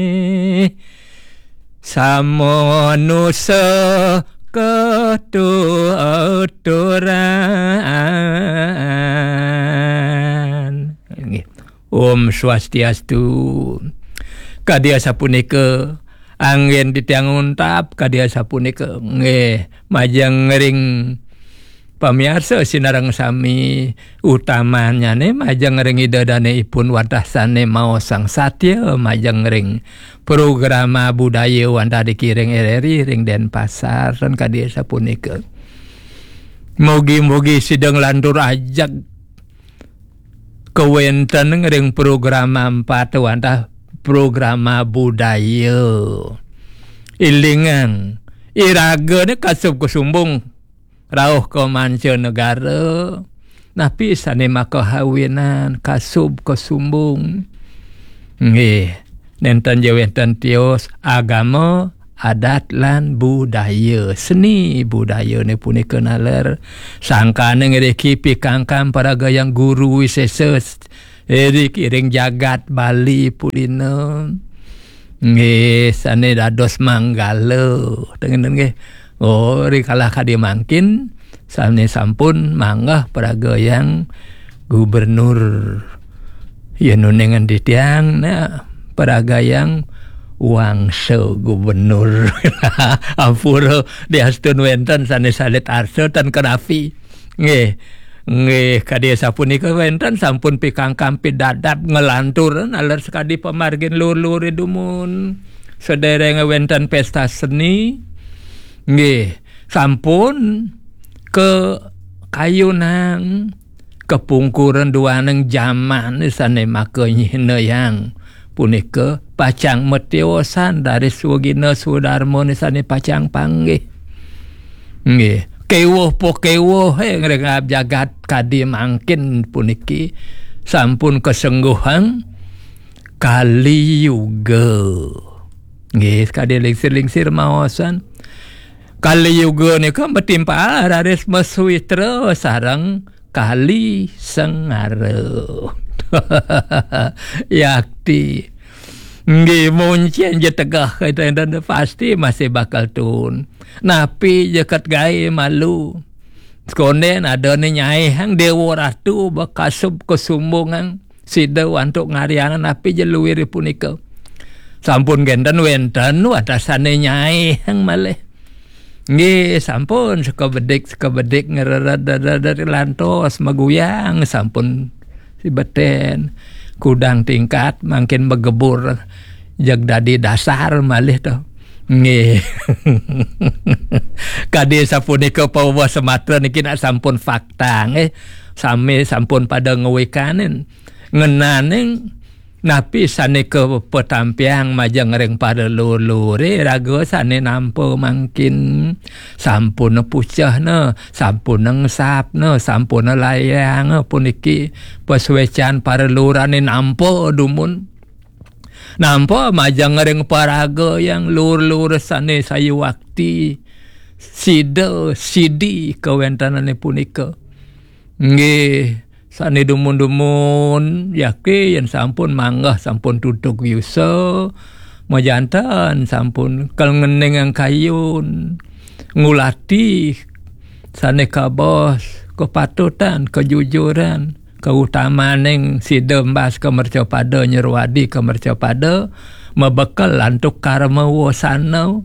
Samonusa ketuturan. Om Swastiastu. Kadia sapunika angin di tiang untap kadia sapunika nggih majeng ngering pamirsa sinareng sami utamanya ne majeng ngering idadane ipun watasane mau sang satya majeng ngering program budaya wanda dikiring RRI ring Denpasar dan kadia sapunika mugi-mugi sidang lantur ajak kewenten ngering program 4 wanda program budaya ilingan iraga ne kasub kesumbung rauh ke mancanegara napi sane makahawinan kasub kesumbung nggih nenten jewenten tios agama adat lan budaya seni budaya ne punika naler sangkane ngreki pikangkam para gayang guru wiseses erik iring jagat Bali pulina nggih sane dados manggala tengen nggih oh rikalah kadi mangkin sane sampun manggah paragayang gubernur ya nunengan ditiang na paragayang wangsa gubernur ampura diastun wenten sane salit arsa tan kerafi nggih kadia sapunika wenten sampun pikangkam pidadap ngelantur aler sekadi pamargin lur-lur dumun sedereng wenten pesta seni nggih sampun ke kayunang kepungkuran duaneng jaman sane makanya yang punika pacang metiosan dari sugina sudarmo sane pacang panggih nggih kewoh po kewoh ngrengab jagat kadi mangkin puniki sampun kesengguhan kali yuga nggih kadi lingsir-lingsir maosan kali yuga nika betimpa raris meswitra sareng kali sengara yakti nggih muncen je tegah dan pasti masih bakal tun napi jekat gae malu konen ada ni nyai hang dewa ratu bakasub kesumbungan sida untuk ngarianan napi je luwir punika sampun genten wenten watasane nyai hang malih nggih sampun sekebedik ngererat lantos maguyang sampun si beten kudang tingkat makin begebur jag dadi dasar malih to nggih kadi sapunika pawa Sumatera niki nak sampun fakta nggih sami sampun pada ngewekanen ngenaning napi sane ke petampiang majeng reng pada lur-lure raga sane nampa mangkin sampun pucahna sampun ngesapna sampun layang puniki pesuecan para lurane nampa dumun nampa majeng reng paraga yang lur-lur sane sayu wakti sidi kewentanane punika nggih sane dumun-dumun yakin sampun manggah sampun tutuk yusa majantan sampun kelngeneng ang kayun ngulati sane kabos kepatutan kejujuran keutamaning sidembas kemercopada nyerwadi kemercopada mebekal lantuk karma wasana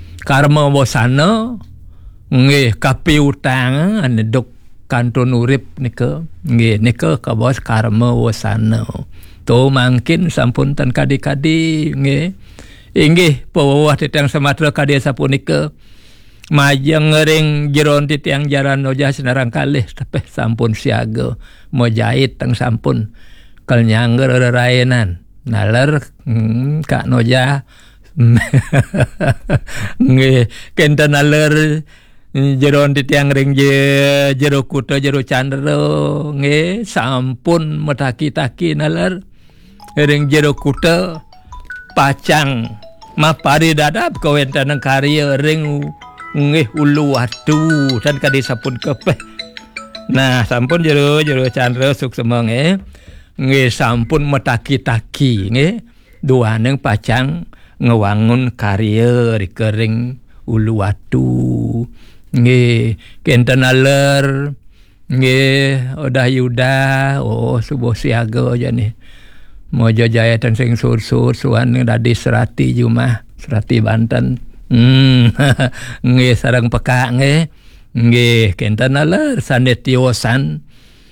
nggih kapiutang aneduk kantun urip nika nggih nika kabos karma wasana to mangkin sampun ten kadi-kadi nggih inggih pawawah titiang Sumatera kadi sapunika majeng ngering jeron titiang jaran noja senarang kalih tapi sampun siaga mojait teng sampun kal nyangger reraenan naler kak noja nggih kenten naler jeron titiang ring jero kuta jero candro nggih sampun metaki-taki naler ring jero kuta pacang mapari dadap kawenten karya ring nggih ulu watu dan kadi sampun kepeh nah sampun jero candro suksema nggih sampun metaki-taki nggih duaneng pacang ngewangun karya rikering Uluwatu nggih kenten aler nggih Odah Yuda subuh siaga aja nih mojo jaya tan sing sur-sur suan dadi Serati Jumah Serati Banten nggih sareng peka nggih kenten aler sane tiosan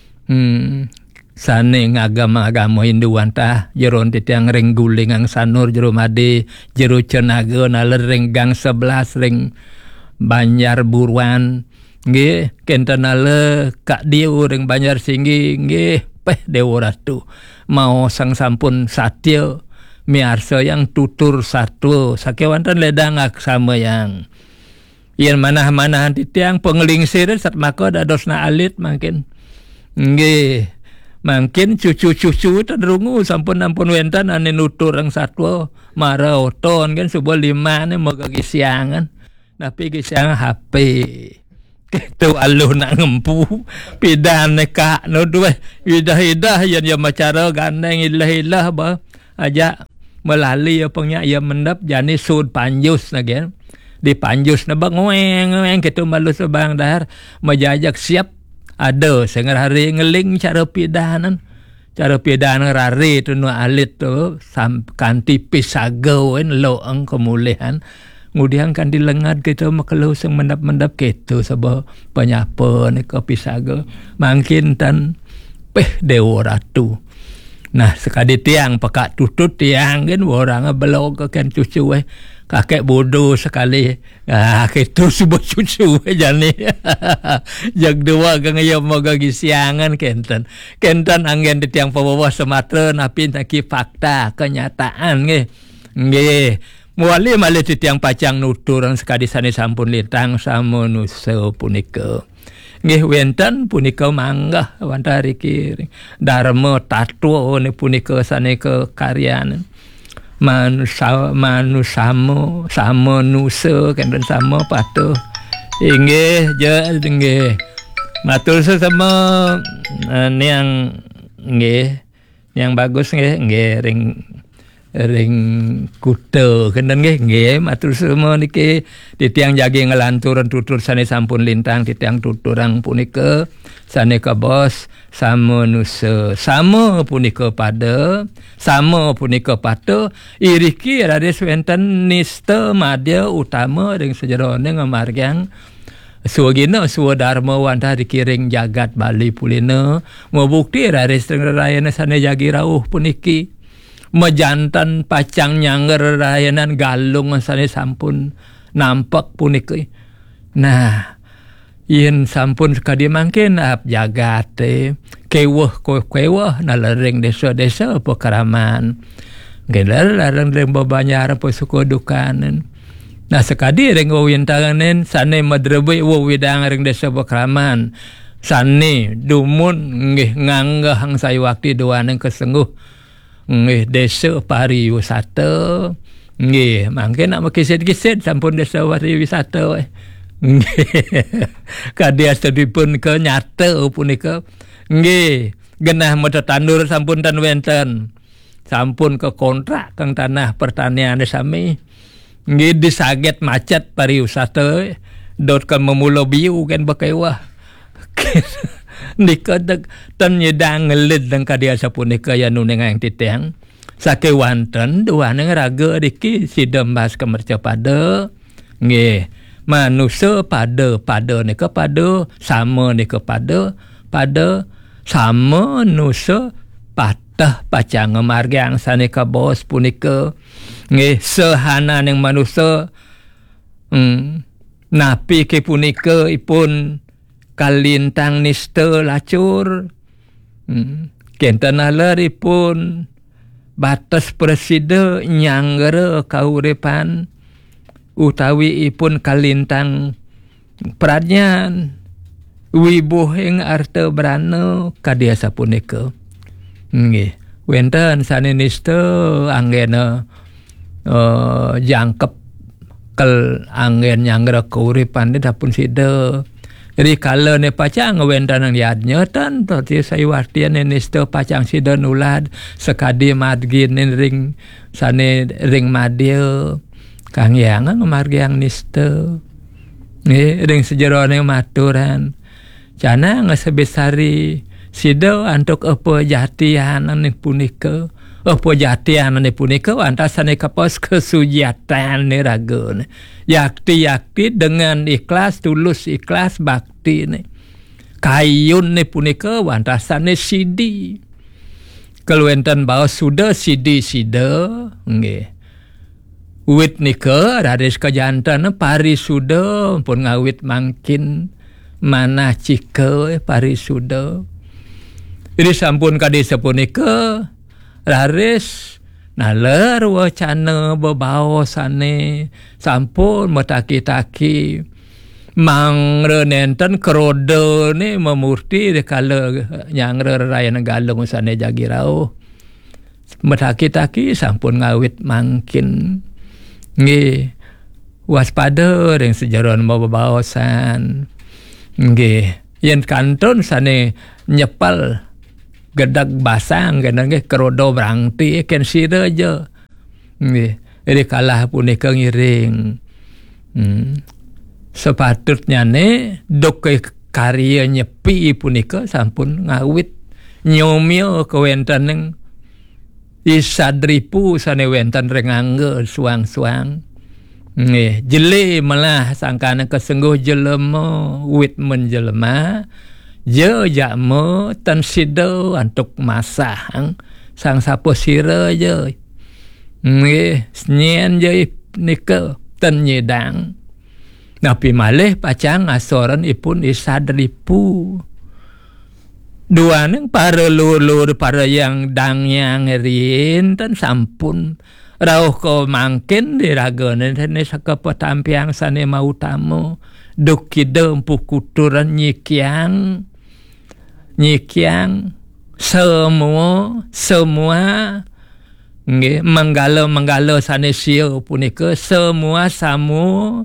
sane ngagama-agama Hinduan tah jeron titiang ring guling ang sanur jero made jero cenaga naler ring gang 11 ring Banjar Buruan nggih kenten ale Kak Diu ring Banjar Singgi nggih peh Dewa Ratu mau sang sampun satya miarsa yang tutur satu sakewanten ledang sama yang yen manah-manahan titiang pengelingsir sat maka dadosna alit makin nggih mungkin cucu-cucu tadrungu sampun ampun wenten ane nutur ang satwa mara oton kan subuh 5 ne magagi siangan tapi gisiang HP itu aluh nak ngempu pidan nekak no duwe idah-idah yan ya macara gandeng ilah-ilah ba aja melali apanya ya mendap jani sud panjus nagen di panjus na bang ngoeng kitu malu sebang dahar majajak siap ada sengar hari ngeling cara pidanan rari tu nu alit tu samkan tipis sagawen loang kemulihan kemudian kan dilengat kita makelo sing mendap-mendap gitu sebab penyapa ni kopi saga mungkin tan peh Dewa Ratu nah sekali tiang pekak tutut tiang kan orang belok ke kan cucu kakek bodoh sekali gitu sebut cucu jani jag dua gang ya moga gisiangan kenten anggen di tiang pabawa Sumatera napi taki fakta kenyataan nggih muali malih titiang pacang nutur sekadi sane sampun lintang samonusa punika nggih wenten punika manggah wantari kiri Dharma Tattwa ne punika sane kekaryan manusa kenten sama patuh inggih je nggih matur sesama yang nggih yang bagus nggih ring kuda kenen nggih matur semua niki titiang jagi ngelanturan tutur sane sampun lintang titiang tuturang punika sane ka bos samonusa sama punika pada iriki rades wenten nista madya utama ring sejerone ngamargang suwagina suwadharma wantah dikiring jagat Bali pulina mabukti rades rayana sane jagi rawuh puniki mejantan pacang nyanger rayanan galung sane sampun nampak punika nah yen sampun sekadi mangkin ap jagat kewah nalereng desa-desa pekaraman gelar larang ring babanyar apa suku dukanen nah sekadi ring wintanganen sane madrebe widang ring desa pekaraman sane dumun nggih nganggah hang sayuakti doaneng kesengguh nggih desa pariwisata nggih mangke nak kisit-kisit sampun desa pariwisata kadia sedipun ke nyata punika nggih genah mata tandur sampun tan wenten sampun ke kontrak kang tanah pertanian sami nggih disaget macet pariwisata dot kan memulo biu kan bakaiwah nikadek tan nyedang ngelid dang kadia sapunika ya nuneng yang titiang sakewanten duaneng raga diki sidembas kemerca pada nggih manusia pada nika pada sama nika pada sama nusa patah pacang margang saneka bos punika nggih sehana ning manusia napi ke punika ipun kalintang nista lacur kenten aleripun batas presida nyanggere kauripan utawi ipun kalintang pradnyan wibuhing arte brana kadia sapunika nggih wenten sane nista anggena jangkep kel anggen nyanggere kauripan dapun sida Jadi kalau ni pacang wenten ang liadnya tan tadi saya wartian ni sto pacang sidon ulad sekadi madgin ring sane ring madio kang yang margiang nisto ni ring sejarah ni maturan cana ngasebesari sido antuk apa jatian ni punika apa jatian ni punika antasane kapos kesujiatan ni raga ni yakti dengan ikhlas tulus ikhlas bakti ni kayun ni punika antasane sidi kalau enten bawa sudah sidi nggih wit nika raris kejantan pari sudah pun ngawit mangkin mana cike pari sudah ini sampun kadi sepunika raris naler wacana bebaosane sampun metaki-taki mangre nenten krode ni memurti kala nyangre raya galung sane jagirau metaki-taki sampun ngawit mangkin nggih waspada ring sejarah bebaosan nggih yen kanton sane nyepal gedak basang kan nggih kerodo berangti ken sira je nggih jadi kalah punika ngiring sepatutnya ne dok karya nyepi punika sampun ngawit nyomyo kewenten ning isadripu sane wenten rengangge suang-suang nggih jele malah sangkana kesengguh jelema wit menjelema je jakme tan sido antuk masang sang sapo sira je nggih snyen je nika tan nyedang napi malih pacang asoran ipun isadripu dua neng para lur para yang dang yang rin tan sampun rauh ko mangkin diragane tene sakapa tampiang sane mau tamu dukide empu kuturan nyikiang semua nggih menggalo sane sio punika semua semua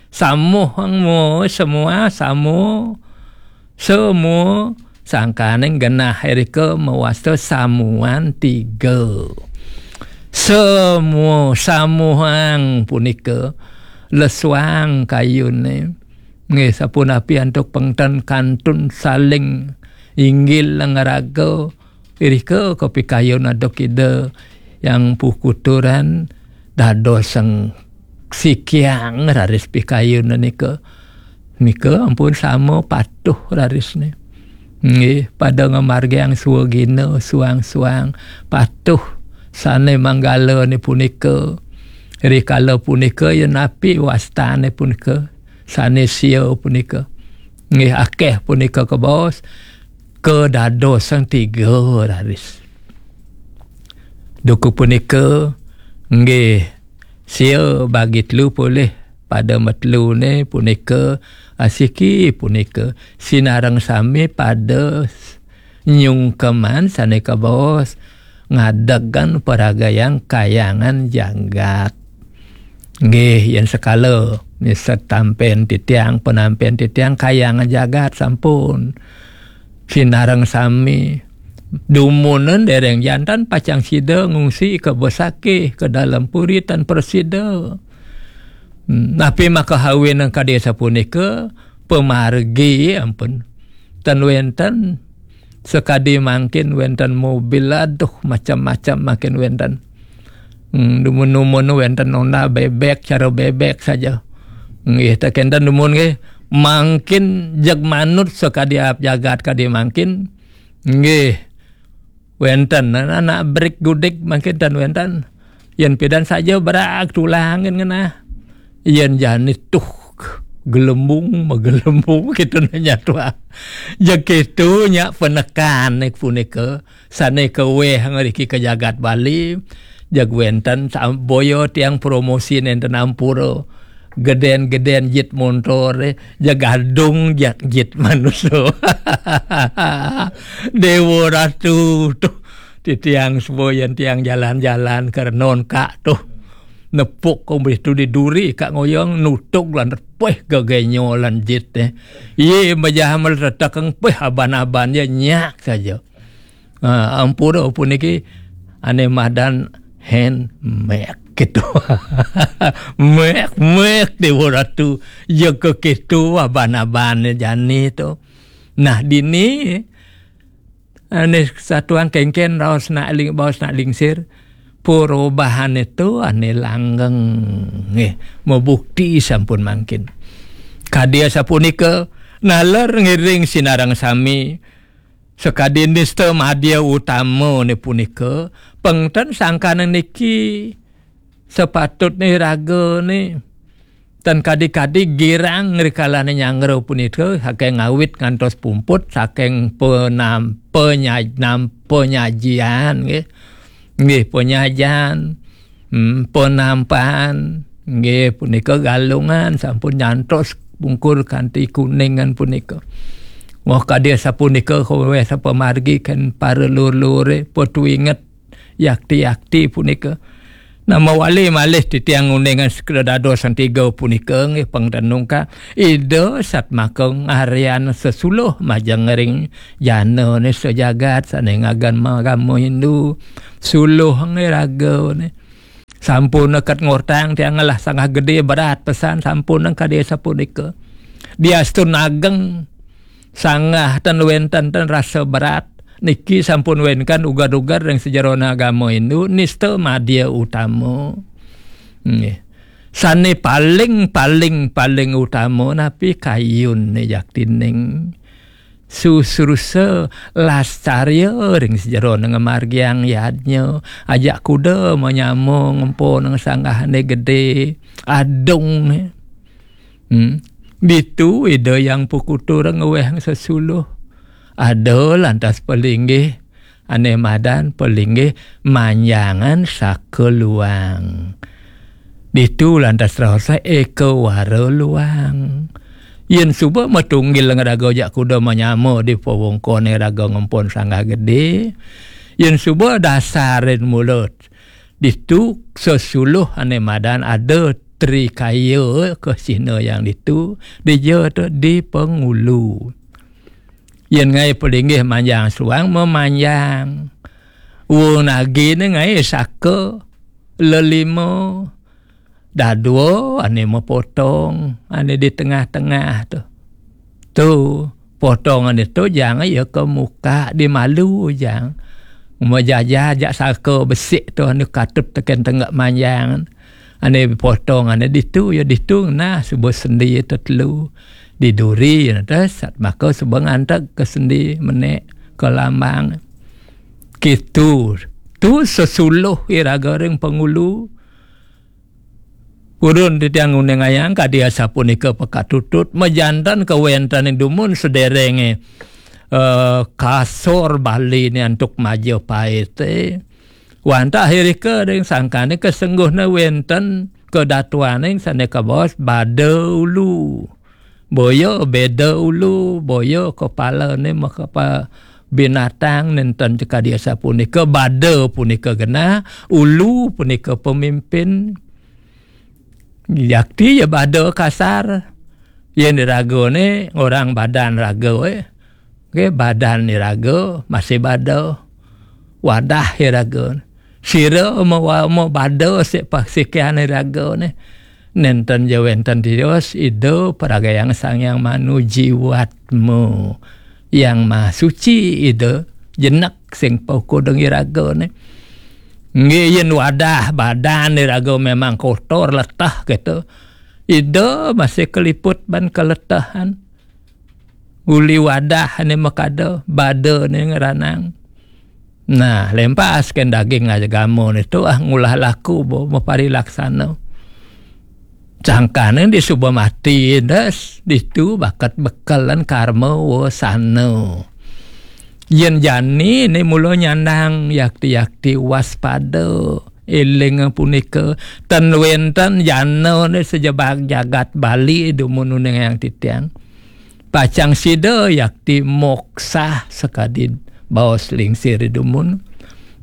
sangkane genah erika mewasta samuan 3 semua samuang punika lesuang kayune nggih sapunapi antuk pengten kantun saling inggil ngaraga irika kopi kayun adok ide yang pukuturan dadoseng sikiang raris pikayun nika ampun sama patuh raris ni nggih pada ngamarge yang suwagina suang-suang patuh sane manggala ni punika rikala punika yen api wastane punika sane sia punika nggih akeh punika ke bos ke dadosan 3 raris duku punika nggih sia bagi telu boleh pada metlu ni punika asiki punika sinarang sami pada nyungkeman sane ke bos ngadagan peragayang kayangan janggat nggih yen sekala misat tampen titiang penampen titiang kayangan jagat sampun sinarang sami dumunan dereng jantan pacang sida ngungsi ke Bosake ke dalam puritan persida tapi maka hawin ang kadesa punika pemargi ampun tan wenten sekadi mangkin wenten mobil aduh macam-macam makin wenten dumun-dumun wenten nona bebek cara bebek saja nggih tak enten dumun nggih mangkin jag manut sekadi ap jagat kadi mangkin nggih wenten anak break gudik mangkin dan wenten yen pidan saja berak tulangin ngena yen jani tuh gelembung gitu nanya tua jak itu nya penekan nek punika sane kewe ngariki ke jagat Bali jag wenten boyo tiang promosi nenten ampuro geden jit motor jagadung jit manusia dewa ratu tuh di tiang semboyan tiang jalan-jalan kernon kak tuh nepuk kong begitu di duri kak ngoyong nutuk lan peh gagenyo lan jit ye majahamal retakang peh aban-aban ya nyak saja ampura pun iki ane madan handmade gitu mek de waratu ya ke gitu aban-aban jani to nah dini ane satuan kengken raos nak ling baos nak lingsir perubahan itu ane langgeng membukti sampun mangkin kadia sapunika nalar ngiring sinarang sami sekadin nista madya utama ni punika pengten sangkanan niki sepatutnya raga ni dan kadi-kadi girang ngerikalan nyangro punika saking ngawit ngantos pumput saking penyajian nggih penyajian penampan nggih punika galungan sampun nyantos bungkur kanthi kuningan punika wah kadya sapunika kowe sapa margi kan para lur-lure potu inget yakti-yakti punika nama wali malih titiang uningan sekredado santiga punika nggih pangdanungka ida sat makong arian sesuluh majang ngering jana ne sejagat sane ngagan agama Hindu suluh ngeraga ne sampun nekat ngortang tiang lah sangat gede berat pesan sampun nang kadya sapunika diastun ageng sangah tan wenten tan rasa berat niki sampun wenkan ugar-ugar yang sejarah agama Hindu nista madya utama sane paling utama napi kayun ne jaktining susuruse lastarya ring sejarah nang margiang yadnya ajak kuda menyamung empo nang sanggahane gede adung bitu ida yang pukutur ngeweh sesuluh ada lantas pelinggih ane madan pelinggih manjangan sakeluang bitu lantas rasa eke waro luang yen suba matunggil ngeraga jak kuda menyamo di powongkone raga ngempon sanggah gede yen suba dasarin mulut ditu sesuluh ane madan ada trikaya ke sina yang itu dia tu di Pengulu yen ngai pelinggih manjang suang memanjang wong nagi ne ngai saka lelimo dadua ane mepotong ane di tengah-tengah tu potongan itu jangan ya ke muka di malu jang majajak saka besik tu ane katut tekan tengah manjang ane potong ane ditu ya ditu nah sebuah sendi tetelu di duri atas maka sebang antak ke sendi menek ke lambang gitu tu sesuluh iraga ring Pengulu urun di tiang uneng ayang kadia sapunika pekatutut mejantan kewentan dumun sederenge kasor Bali ni antuk Majapahit wanta akhirika ring sangkane kesengguhna wenten kedatuan ring saneka bos Badaulu boyo beda ulu boyo kepala ni makapa binatang nenten cekadia sapunika bada punika gena ulu punika pemimpin yakti ya bada kasar yang diraga ni orang badan raga okay, badan ni raga masih bada wadah ya raga sira mau bada sekian ni raga ni nenten jawenten dios itu peragayang sang yang manu jiwatmu yang mah suci itu jenak sing poko dengi raga ni ngeyen wadah badan ni raga memang kotor letah gitu itu masih keliput ban keletahan uli wadah ni makada bada ni ngeranang nah lempas kan daging aja gamon itu ngulah laku bo mapari laksana cangkane di subah mati das ditu bakat bekalan karma wasana yen jani ni mulo nyandang yakti-yakti waspada eling punika tan wenten jana ni sejabak jagat Bali dumun yang titiang pacang sida yakti moksa sekadin baos lingsir dumun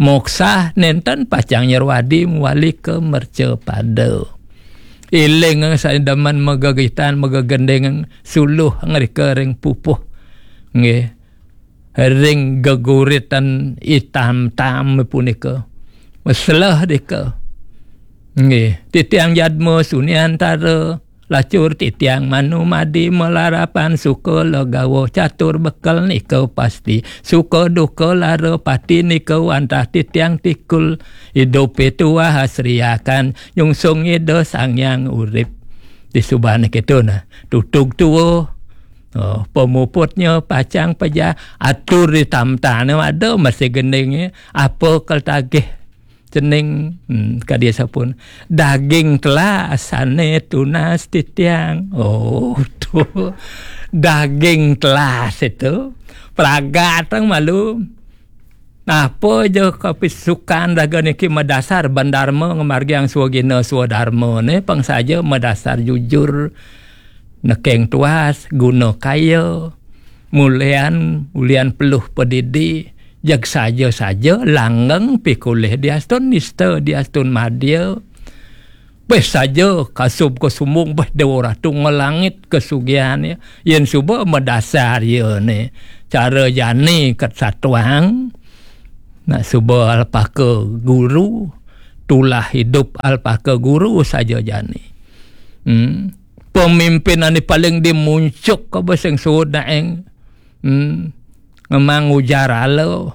Moksa nenten pacang nyerwadi muali ke merce pada. Iling ang sa daman magagitan magagendeng suluh ngrika ring pupuh. Nggih. Ring geguritan itam-tam punika. Masalah deka. Nggih, titiang jadmo suni antara lacur titiang manu madi melarapan suka legawo catur bekal nika pasti suka duka lara pati nika antah titiang tikul hidup itu hasriakan nyungsung ida sang yang urip di subhana kita na tutug tuwo pemuputnya pacang peja atur di tamtane ada masih gendengnya apa keltagih cening kadia sapun daging telah sane tunas titiang tuh daging telah itu pragatang malu apa je kapisukan daga niki madasar bandarma ngamargi yang suwagina swadharma ne pang saja madasar jujur nekeng tuas guna kaya mulian peluh pedidi jag saja langgeng pikulih diastun nista diastun madya bes saja kasub kesumung bes dewa ratu ngelangit kesugihan ya yen suba medasar ya ne cara jani ket satuang nak suba alpaka guru tulah hidup alpaka guru saja jani pemimpin ani paling dimuncuk ka beseng sudaeng memang ujar alo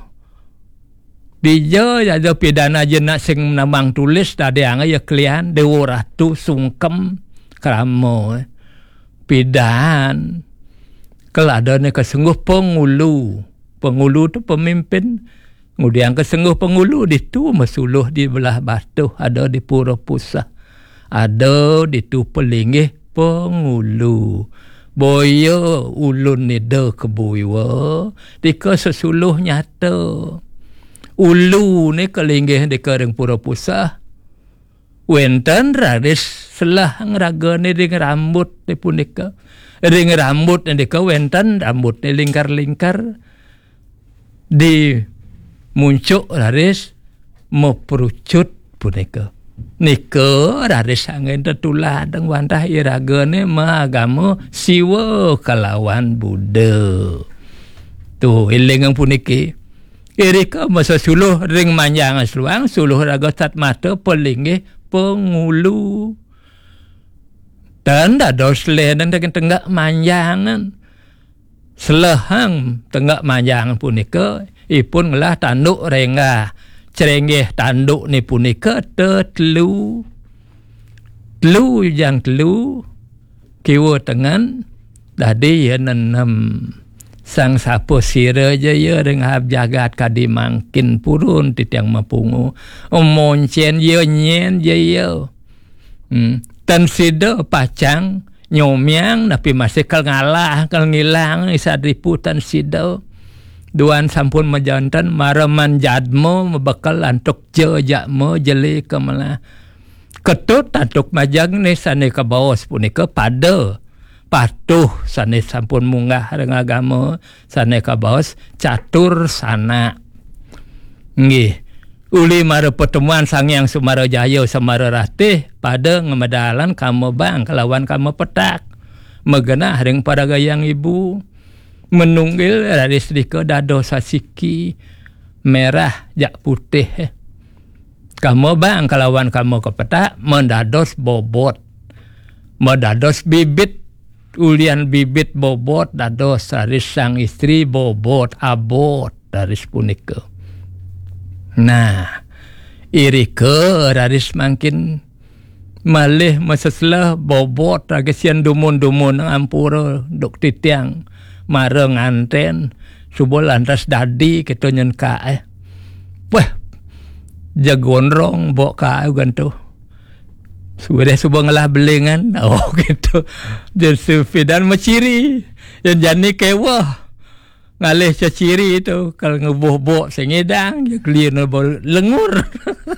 dia ada pidana jenak sing namang tulis tadi anga ya klian dewa ratu sungkem kramo pidan keladane kesengguh pengulu tu pemimpin kemudian kesengguh pengulu ditu masuluh di belah batu ada di pura pusah ada di tu pelinggih pengulu boyo ulun ni de kebuiwa dika sesuluh nyata ulu ni kelinggih dika ring pura pusah wenten raris selah ngeraga ni ring rambut ni punika ring rambut ni dika wenten rambut ni lingkar-lingkar di muncul raris meperucut punika nika raris angin tetulah deng wantah iragane agama siwa kalawan Buddha tu iling puniki irika masa suluh ring manjang seluang suluh raga sat mata pelinggih pengulu dan dados dan tenggak manjangan selahang tenggak manjangan punika ipun ngelah tanduk renggah cerenggih tanduk ni punika telu yang telu kiwa tengan dadi ya nenam sang sapo sira jaya dengan jagat kadi mangkin purun titiang mapungu moncen ya nyen jaya tan sida pacang nyomyang tapi masih kal ngalah kal ngilang isa diputan sida duan sampun majantan maraman jadmo mebakal antuk jakmo jeli kemala ketut antuk majang ni sane ke bawas punika pada patuh sane sampun munggah dengan agama sane ke bawas catur sana nggih uli mara pertemuan sang yang Sumara Jaya Semara Ratih pada ngemedalan kamu bang kelawan kamu petak megenah ring pada gayang ibu menunggil dari sedika dado sasiki merah jak putih kamu bang kalawan kamu kepetak mendados bobot mendados bibit ulian bibit bobot dados dari sang istri bobot abot dari punika nah irike raris makin malih maseslah bobot agesian dumun-dumun ampura dok titiang mareng anten subuh lantas dadi kita nyenka wah jagonrong bok ka gantu sudah subuh ngelah belingan gitu jadi fidan maciri yang jani kewah ngalih caciri itu kalau ngebuh-buh sengedang ya clear lengur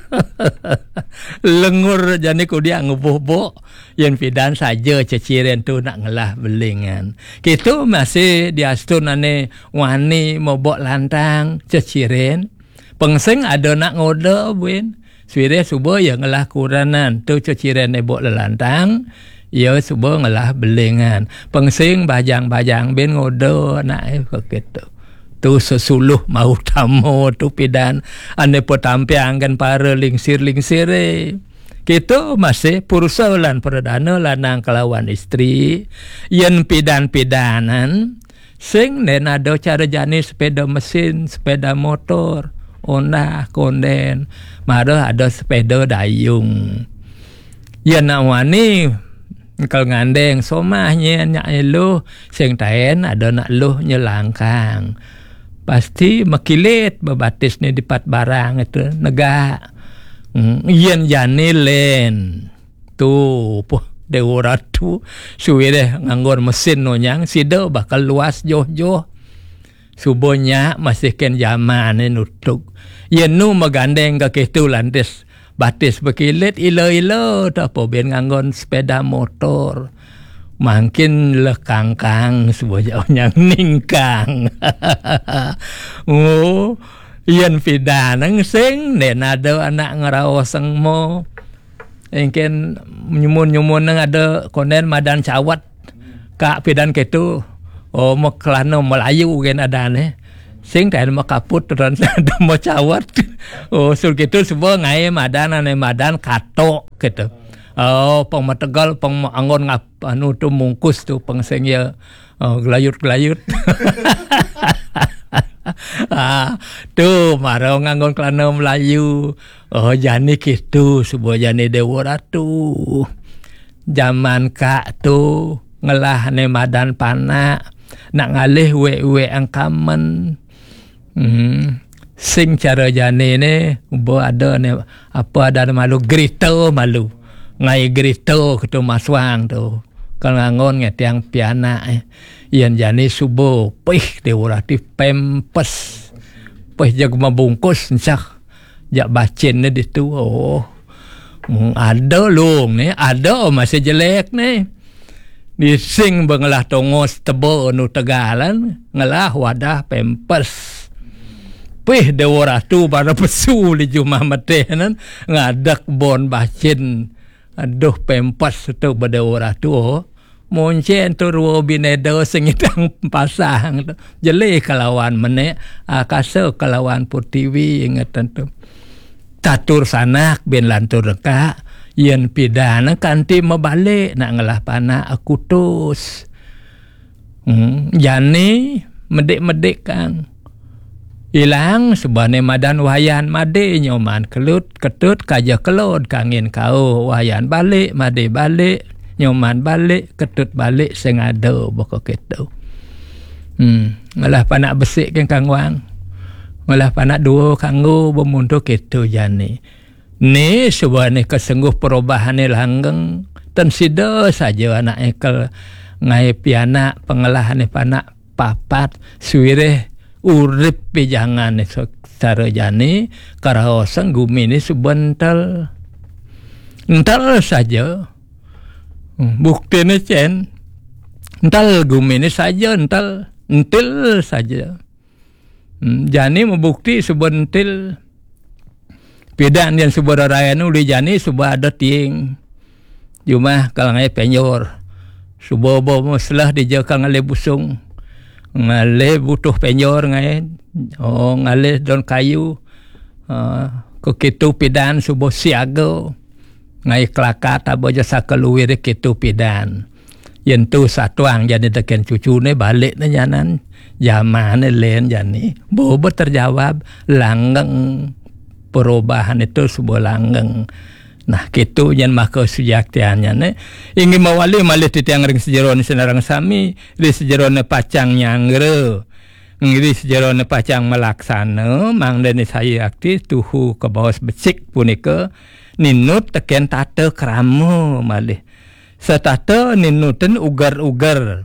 lengur jani ku dia ngebuh-buh yang fidan saja cacirian tu nak ngelah belingan gitu masih diastun ane wani mobok lantang cacirian Pengsing ada nak ngoda buin. Suire subuh ya ngelah kuranan. Tu cuciran nebok lelantang. Ya subuh ngelah belingan. Pengsing bajang-bajang bin ngoda nak gitu. Tu sesuluh mau tamu tu pidan. Ane po tampiang kan para lingsir-lingsir Kita masih pursa lan perdana lanang kelawan istri. Yen pidan-pidanan. Sing nen ada cara jenis sepeda mesin, sepeda motor, Honda, konden. Mara ada sepeda dayung. Yen nak wani kalau ngandeng somahnya nyak eluh. Sing taen ada nak luh nyelangkang. Pasti makilit bebatis ni dipat barang itu negak. Yen jani len tu dewa ratu suwe deh nganggur mesin nonyang sida bakal luas joh-joh subonya masih ken zaman ni nutuk yen nu megandeng ke kitu lantis batis bekilit ilo-ilo tak apa ben nganggon sepeda motor makin lekangkang subonya nyang ningkang oh yen pidanang sing nen ada anak ngerawasang mo engken nyumun nang ada konen madan cawat kak pidan ketu oh meklano Melayu gen ada ne sing taen makaput ran ada mo cawat oh sul kitu semua ngai madan ane madan katok gitu oh pang mategal pang angon ngap anu tu mungkus tu pang sing ya gelayut-gelayut tu marau nganggon kelana Melayu oh jani gitu sebuah jani dewa ratu zaman kak tu ngelah ne madan panak nak ngalih we angkaman sing cara jani ne ubo ada ne apa ada malu grito malu ngai grito ketu maswang tu kalau ngangon ngetiang piana Ian jani subuh pih dewarati pempes pih jag mabungkus ncak jak bacin ni ditu oh ada long ni ada masih jelek ni dising bengelah tongos tebo nu tegalan ngelah wadah pempes pih dewaratu pada pesu di jumah matenan ngadak bon bacin aduh pempes tu bedewaratu oh Moncen tu ruo binedo sengitang pasang jeli kalawan mene akasa kalawan putiwi ingatan tu tatur sanak bin lantur reka yen pidana kanti mabalik nak ngelah pana akutus jani medik-medik kang ilang sebane madan wayan made nyoman kelut ketut kaja kelod kangin kau wayan balik made balik nyoman balik ketut balik sing ada boko ketu ngalah panak besik kan kang wang ngalah panak dua kanggo bemuntuk ketu jani ni sebuah kesengguh perubahan langgeng ten sida saja anak ekel ngai piana pengelahan panak papat suwire urip pijangan secara jani karaosan gumi ni sebentar entar saja bukti ni cen ental gumi ni saja entil saja jani membukti sebentil pidan yang sebuah raya nu di jani sebuah ada ting cuma kalau ngai penyor sebuah muslah dijaga ngale busung ngale butuh penyor ngai ngale don kayu ko kitu pidan sebuah siaga ngai kelakat abo jasa keluir kitu pidan yen tu satuang jadi teken cucu ne balik ne janan zaman ne len jani bobo terjawab langgeng perubahan itu sebuah langgeng nah kitu yen maka sujaktiannya ne ingin mawali malih titiang ring sejeron senarang sami di sejeron pacang nyangre ngiri sejeron pacang melaksana mangdene saya aktif tuhu ke bawah becik punika ninut teken tata kramo malih setata ninuten ugar-ugar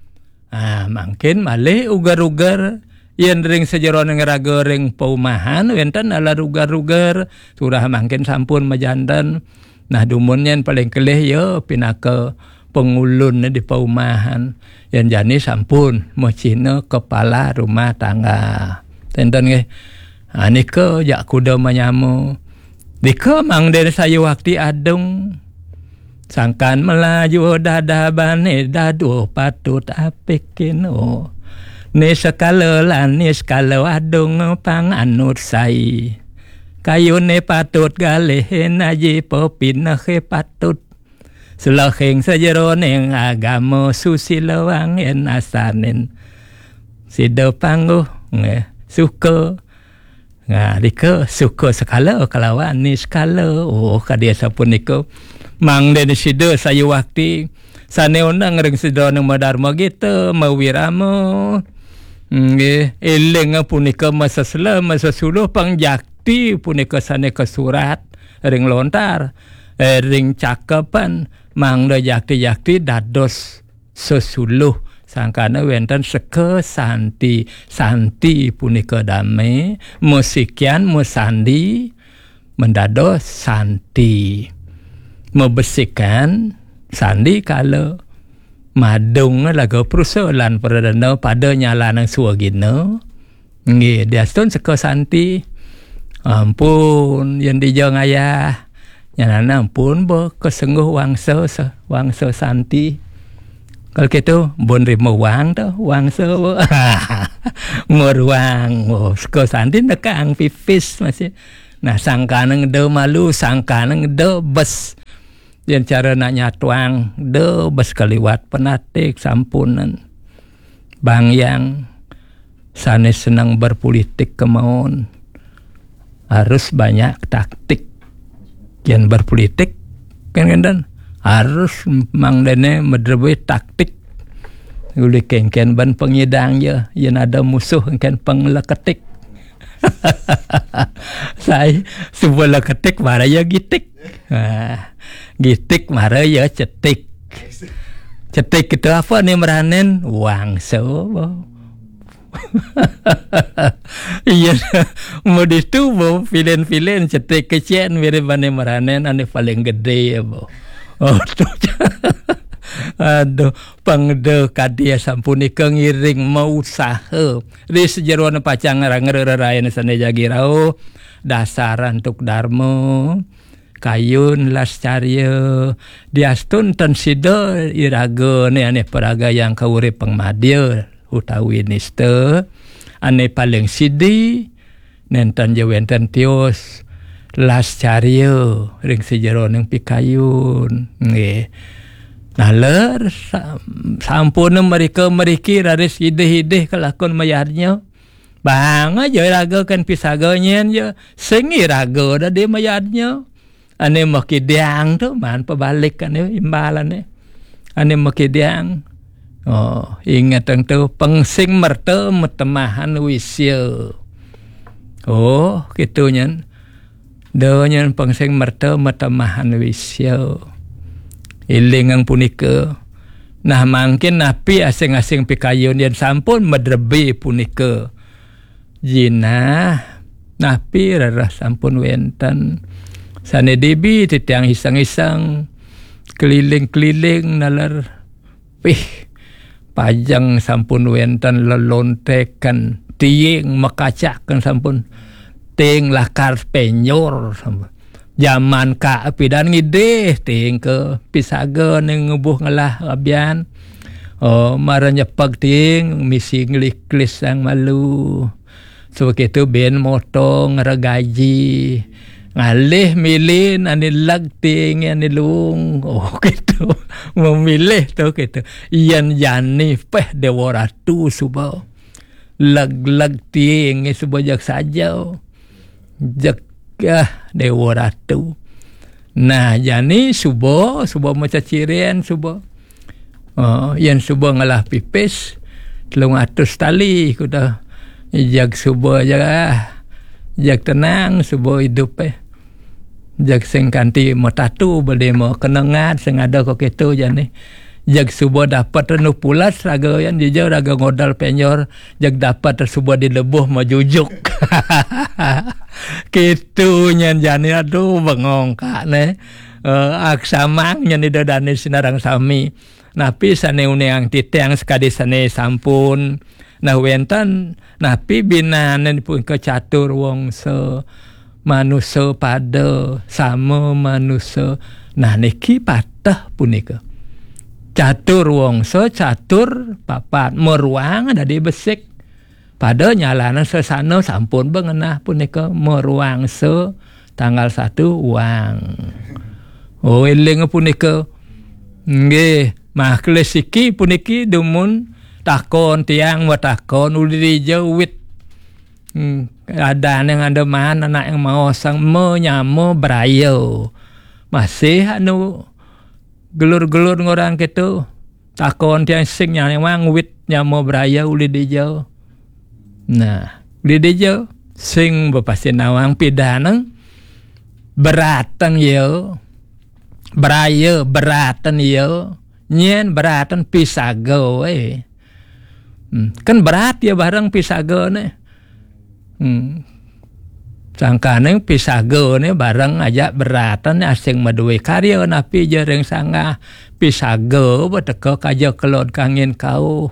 mungkin malih ugar-ugar yen ring sejeron ngeraga ring paumahan wenten ala ugar-ugar surah mungkin sampun majandan nah dumunnya paling kelih ya pinaka pengulun di paumahan yen jani sampun macina kepala rumah tangga tenten nggih Nika jak kuda menyamu. Dika mang den saya waktu adung. Sangkan melaju dadah bane dadu patut apikino. Ni sekala lan ni sekala adung panganut sai. Kayu ni patut galih naji popin ke patut. Selahing sejero ning agama susila wangen asanin. Sida pangguh suka. Dika suka sekala kalawan ni sekala. Kadia sapun niko. Mang den sida saya waktu. Sane unang ring sida nang madharma kita mawiramo. Eling punika masa sela masa suluh pangjakti punika sane ke surat ring lontar. Ring cakapan mangda yakti dados sesuluh sangkana wenten seke santi punika damai musikian musandi mendados santi membesikan sandi kala madung lagu persoalan perdana pada nyala nang suagina nggih diastun seke santi ampun yen dijong ayah nyana ampun bo kesengguh wangsa santi. Kalau gitu bon rimo wang tu wangsa ngurwang ke santi nekang pipis masih. Nah sangkanang de malu sangkanang de bes. Yang cara nak nyatuang de bes kaliwat penatik sampunan. Bang yang sanes senang berpolitik kemauan harus banyak taktik. Yang berpolitik kan harus mangdene medrewe taktik uli ken ban pengidang je yang ada musuh ken pengleketik. Saya sebuah leketik mara ya gitik. Gitik mara ya cetik. Cetik itu apa nih meranen wangso. Iya, modis tu bo filen cetek kecen mirip bane meranen ane paling gede ya bo. Tu. Aduh, pangde kadia sampuni kengiring mau usaha. Di sejeroan pacang ngerang-ngerang sane jagirau dasaran tuk darmo. Kayun las carya diastun tan sida iraga ne ane peraga yang kaurip pengmadya. Utawi nista ane paling sidi nenten jawenten tios las caryo ring sejero ning pikayun nggih naler sampun meriki raris hideh kelakon mayarnya bang aja raga kan pisaganyen je sing raga dah de mayarnya ane makidiang tu man pabalik ane imbalane ane makidiang. Ingat tu pengsing merta metemahan wisya. Gitu nyen. Nyen pengsing merta metemahan wisya. Ilingang punika. Nah mungkin napi asing-asing pikayun yang sampun medrebi punika. Jina napi rarah sampun wenten. Sane debi titiang hisang-hisang keliling-keliling nalar. Pajang sampun wenten lelontekan tiing makacakan sampun ting lakar penyor sampun zaman ka pidan ngideh ting ke pisaga ning ngubuh ngelah abian maranya pag ting misi ngliklis sang malu so kitu ben motong ragaji ngalih milin anilag ting anilung gitu memilih tu gitu iyan jani peh dewaratu suba lag ting subajak saja jak dewaratu nah jani suba maca cirian suba yan suba ngalah pipis 300 tali kuda jak suba jak tenang suba hidup jak sing kanti matatu bade mo kenangat sing ada kok itu jane jak subuh dapat renu pulas raga yan dijau raga ngodal penyor jak dapat subuh dilebuh majujuk kitu nyan jane aduh bengong kak ne aksamang nyan didadane sinarang sami napi sane uneang titeng sekadi sane sampun Nah wenten napi binanen pun kecatur wangsa manusia pada sama manusia. Nah niki patah punika. Catur wangsa catur papat meruang ada di besik. Pada nyalanan sesana sampun bengenah punika meruang tanggal 1 wang. Oh eling punika. Nggih, mah klasiki puniki dumun takon tiang watakon uli jawit. Ada yang ada mana anak yang mau sang menyamo berayo. Masih anu gelur-gelur ngorang gitu. Takon tiang sing yang wit nyamo berayo uli dijau. Nah, uli dijau sing bepasti nawang pidanang beratan yo. Berayo beratan yo. Nyen beratan pisago kan berat ya barang pisago ne. Sangkane pisago ne barang aja beratan asing madue karya napi jereng sangah pisago beteko kaja kelod kangin kau.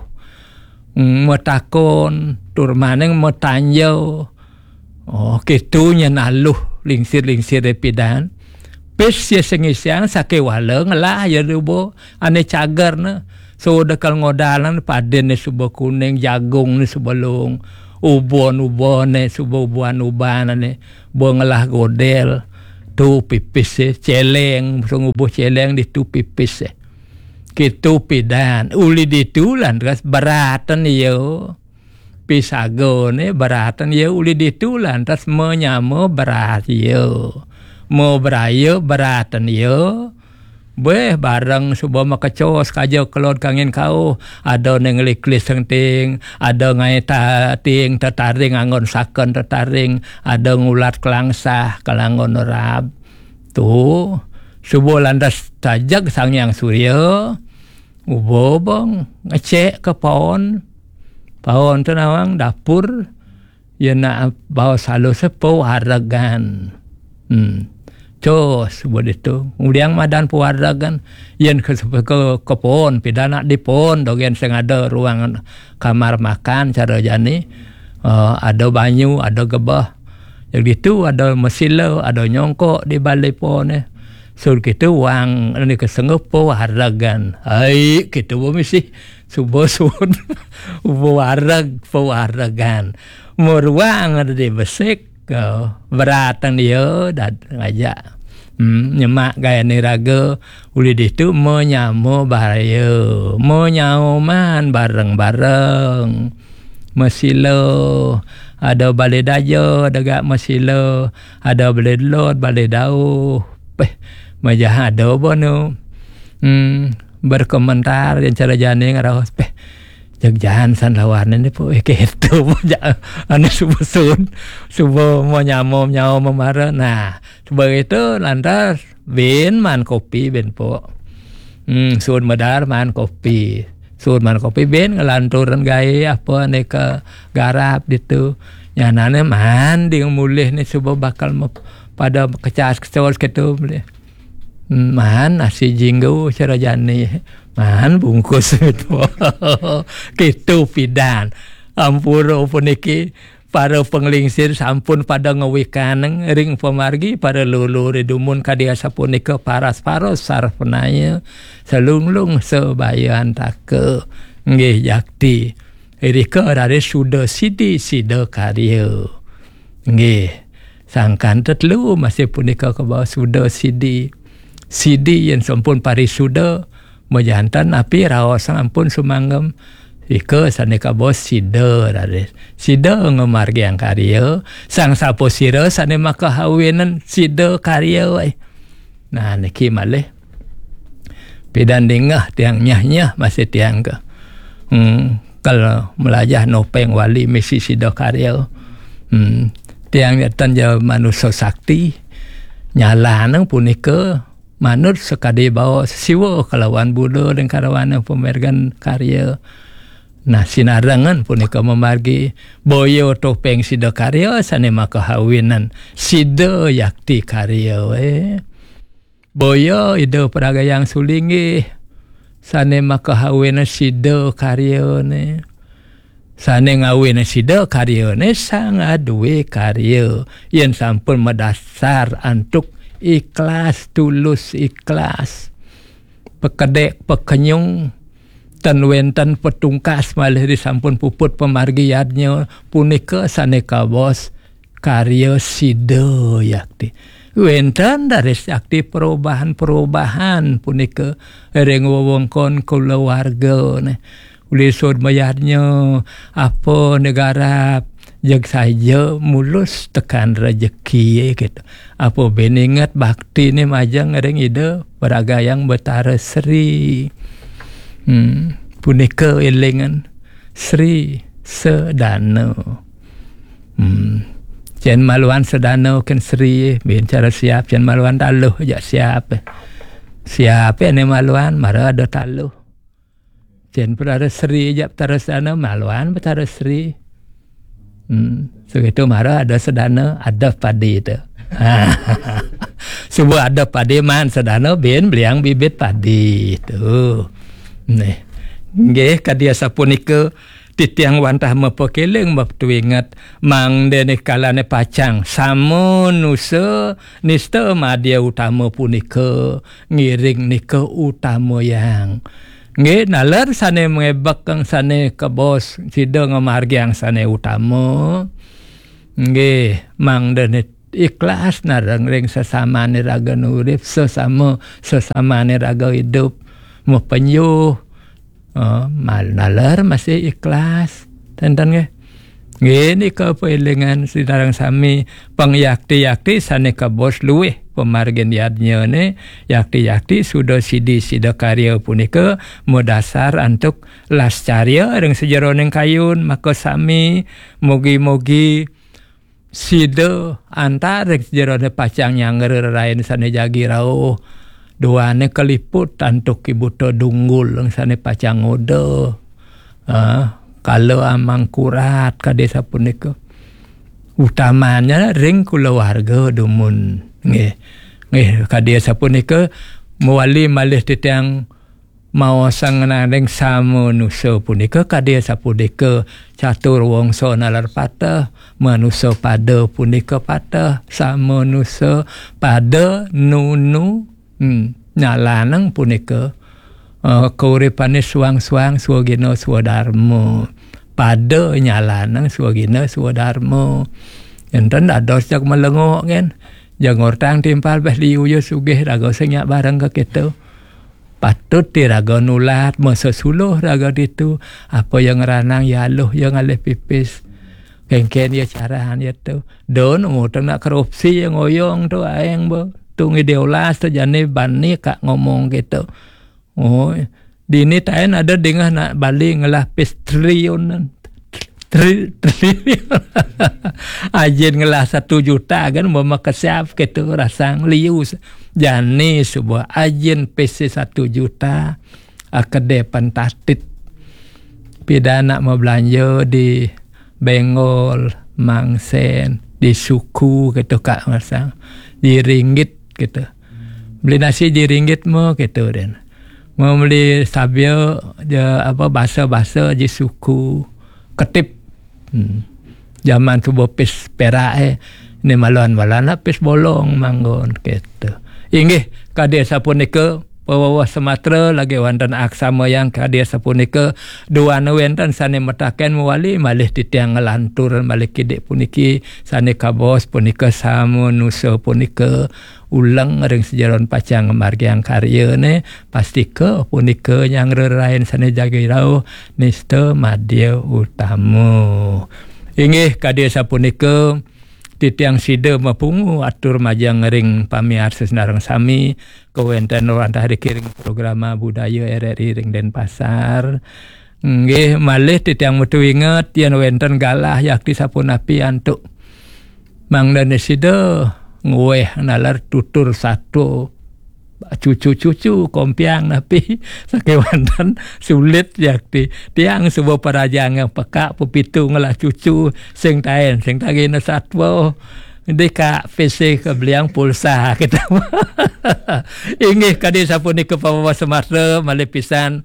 Metakon turmaneng metanjau. Oh kitu nya naluh lingsir-lingsir pidan. Pes ya sengisyang sake waleng lah ya rubo ane cagar na so dekal ngodalan paden ne subo kuning jagung ne sebelung ubon ne subo uban ne bongelah godel tu pipis celeng so ngubuh celeng di tu pipis kitu pidan uli ditulan ras beratan yo pisago ne beratan yo uli ditulan ras menyamo berat yo mau berayo beratan yo beh bareng subuh makacos kaja kelod kangin kau ada neng liklis ting ada ngai ting tetaring angon saken tetaring ada ngulat kelangsah kelangon rab tu subuh landas tajak sang yang surya ubo bong ngecek ke paon tu nawang dapur ya nak bawa salo sepo haragan Cos buat itu. Kemudian madan puwaragan yen ke pon pidana di pon dogen sing ada ruang kamar makan cara jani ada banyu, ada gebah. Yang itu ada mesila, ada nyongkok di balai pon sur kitu wang ni kesengep puwaragan. Ai kitu mesti subuh sun puwaragan. Meruang ada di besek beratan dia dan ngajak nyemak gaya niraga uli itu menyamu barayo menyauman bareng-bareng mesilo ada balai dajo ada mesilo ada balai lot balai dauh majah ada bono berkomentar dan cara jane ngaros Jagjahan san lawan ni po keto ane subuh mau nyamo memara. Nah begitu lantas ben man kopi ben po sun medar man kopi ben ngelanturan gaya apa ni ke garap gitu nyanane man ding mulih ni subuh bakal pada kecas gitu boleh man nasi jinggo cara jani man bungkus itu gitu pidan ampuro puniki para penglingsir sampun pada ngewikan ring pemargi para lulu redumun kadia sapunika paras sarpenaya selunglung sebayan take nggih jakti irika dari sudah sida karya nggih sangkan tetlu masih punika ke bawah sudah sidi yang sampun parisuda majantan api raosan ampun sumanggem ika saneka bos sida ngemargi ang karya sang sapo sira sane makahawinan sida karya nah niki malih pidan dingah tiang nyah masih tiang ke kalau melajah nopeng wali misi sida karya tiang nyatan ja manusia sakti nyala nang punika manut sekadi bawa siwa kelawan Buddha dan karawan pemergan karya. Nah sinarangan punika memargi boyo topeng sida karya sane makahawinan sida yakti karya boyo ida peragayang sulingi sane makahawinan sida karya ne Sane ngawin sida karyane sangat duwe karya yen sampun medasar antuk ikhlas, tulus ikhlas. Pekedek pekenyung ten wenten petungkas malih disampun puput pemargiannya punika sane kabos karya sida yakti. Wenten dari yakti perubahan punika ring wewengkon keluarga ne. Ulisud mayarnya apa negara jag saja mulus tekan rezeki gitu. Apa beningat bakti ni majang ring ide beraga yang betara Sri. Punika elingan Sri Sedana. Jen maluan Sedana kan Sri bicara siap jen maluan taluh jak siap. Siap ni maluan mara ada taluh. Jen betara Sri jak betara Sedana maluan betara Sri. Segitu mara ada Sedana ada padi itu. Sebuah ada padi man Sedana ben beliang bibit padi itu. Nih, nggih kadia sapunika titiang wantah mepekeleng bab tuingat mang dene kalane pacang samun nusa nista madya utama punika ngiring nika utama yang nggih nalar sane mengebak kang sane kabos sida ngamargyang sane utama nggih mang dene ikhlas narang ring sesamane raga urip sesamane raga hidup mepenyuh nalar masih ikhlas tenten nggih ngene ka peelingan sidarang sami pangyakti-yakti sane kabos luweh pemargen yadnya ne yakti-yakti sudah sida karya punika modasar antuk lascarya ring sejeroning kayun maka sami mugi-mugi sida antara sejerone pacang yang ngererain sane jagi rauh duane keliput antuk kibuto dunggul sane pacang odo kalau amang kurat ka desa punika utamanya ring keluarga dumun nggih ka desa punika muali malih titiang mau sangenang samunusa punika ka desa punika catur wangsa nalar patah manusa pada punika patah samunusa pada nunu nyalanang punika kauripane suang-suang suwagina swadharma pada nyalanang suwagina swadharma enten dados jak melengok kan jangor tang timpal beh liu yo sugih raga senyak barang ke kita patut diraga nulat masa suluh raga ditu apa yang ranang ya aluh yang alih pipis kengken ya carahan ya tu don ngutang nak korupsi yang oyong tu aeng bo tung ideolas tu jane bani kak ngomong gitu. Oh, dini tain ada dengar nak balik ngelapis triliunan. Triliun. Ajin ngelah 1 juta kan mau makasiap gitu rasang liu. Jani sebuah ajin PC 1 juta akade pantatit. Pidana mau belanja di Bengol, Mangsen, di suku gitu kak ngasang. Di ringgit gitu. Beli nasi di ringgit mo gitu den. Mau beli sabio apa bahasa-bahasa di suku ketip. Zaman subuh pis perak ni maluan-maluan pis bolong manggon gitu. Inggih ka desa punika Pawawa Sumatera lagi wonten aksama yang ka desa punika duana wonten sane metaken muwali malih titiang ngelantur malih kidik puniki sane kabos punika samunusa punika ulang ring sejaron pacang margyang karya ne pastike punika yang rerain sane jagirau nista madya utama. Inggih ka desa punika titiang sida mapungu atur majang ring pamiar sesenarang sami kewenten rantah dikiring programa budaya RRI ring Denpasar nggih malih titiang metu inget yen wenten galah yakti sapunapi antuk mangdane sida ngweh nalar tutur satu cucu-cucu kompiang napi sakewantan sulit yakti tiang sebuah parajang yang peka pepitu ngelah cucu sing taen sing tagina satwa deka PC ke beliang pulsa kita inggih kadi sapunika Pawawa Sumatera malih pisan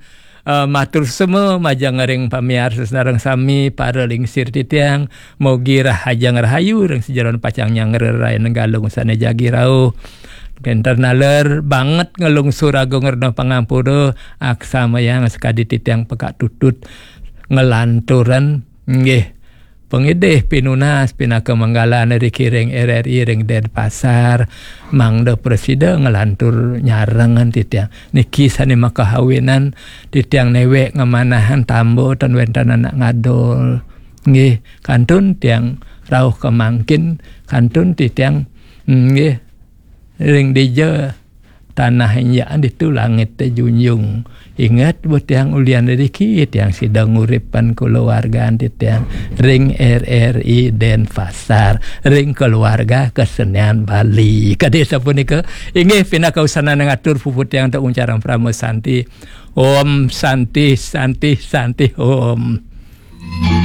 matur semua majang ngering pamiarsa sareng sami pareling sir titiang mogi rahajang rahayu reng sejaron pacangnya ngererai nenggalung sana jagi rauh internaler banget ngelungsur agung ngerno pangampura aksa mayang sekadi titiang pekak tutut ngelanturan nggih pengidih pinunas pinaka manggalan dari kiring RRI ring Denpasar mangda presiden ngelantur nyarengan titiang niki sani makahawinan titiang newek ngemanahan tambo tan wentan anak ngadol nggih kantun tiang rauh kemangkin kantun titiang nggih ring dija tanah yang itu langit teh junjung ingat buat yang ulian rezeki yang sidang nguripan keluarga titiang ring RRI Denpasar ring keluarga kesenian Bali kade sapunika inggih pinakausana ngatur puput yang tak uncaran pramusanti om santi santi santi om.